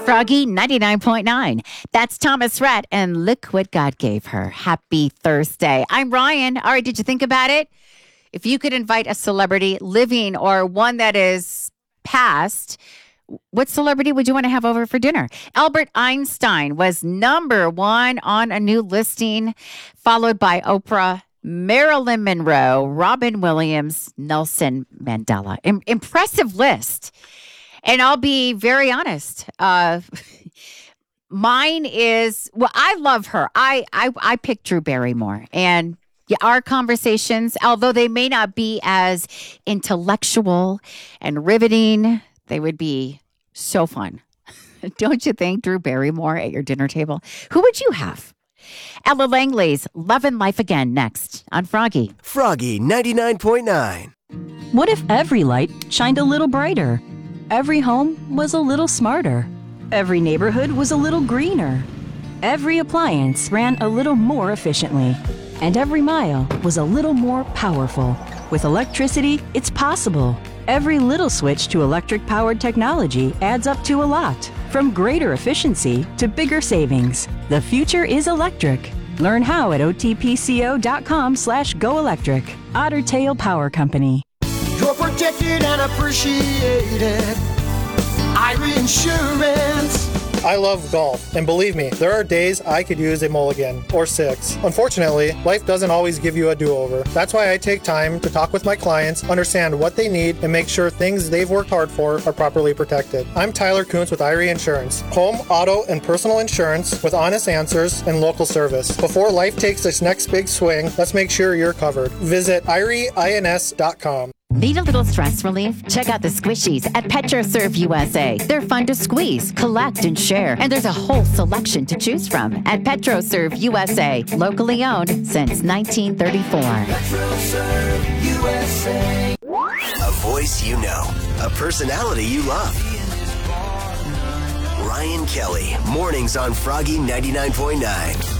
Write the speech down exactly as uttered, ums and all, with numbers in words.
Froggy ninety-nine point nine. That's Thomas Rhett and Look What God Gave Her. Happy Thursday. I'm Ryan. All right, did you think about it? If you could invite a celebrity living or one that is past, what celebrity would you want to have over for dinner? Albert Einstein was number one on a new listing, followed by Oprah, Marilyn Monroe, Robin Williams, Nelson Mandela. Im- impressive list. And I'll be very honest. Uh, mine is, well, I love her. I, I, I picked Drew Barrymore. And yeah, our conversations, although they may not be as intellectual and riveting, they would be so fun. Don't you think, Drew Barrymore at your dinner table? Who would you have? Ella Langley's Lovin' Life Again next on Froggy. Froggy ninety-nine point nine. What if every light shined a little brighter? Every home was a little smarter. Every neighborhood was a little greener. Every appliance ran a little more efficiently. And every mile was a little more powerful. With electricity, it's possible. Every little switch to electric-powered technology adds up to a lot. From greater efficiency to bigger savings. The future is electric. Learn how at otpco.com slash go electric. Otter Tail Power Company. You're protected and appreciated. Irie Insurance. I love golf, and believe me, there are days I could use a mulligan, or six. Unfortunately, life doesn't always give you a do-over. That's why I take time to talk with my clients, understand what they need, and make sure things they've worked hard for are properly protected. I'm Tyler Kuntz with Irie Insurance. Home, auto, and personal insurance with honest answers and local service. Before life takes its next big swing, let's make sure you're covered. Visit irie ins dot com. Need a little stress relief? Check out the Squishies at PetroServe U S A. They're fun to squeeze, collect, and share. And there's a whole selection to choose from at PetroServe U S A. Locally owned since nineteen thirty-four. PetroServe U S A. A voice you know. A personality you love. Ryan Kelly. Mornings on Froggy ninety-nine point nine.